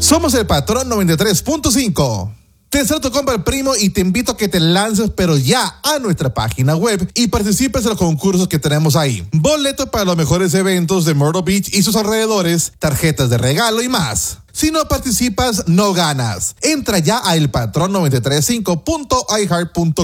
Somos el Patrón 93.5. Te deseo tu compra al primo y te invito a que te lances pero ya a nuestra página web y participes en los concursos que tenemos ahí. Boletos para los mejores eventos de Myrtle Beach y sus alrededores, tarjetas de regalo y más. Si no participas, no ganas. Entra ya a elpatrón935.iheart.com.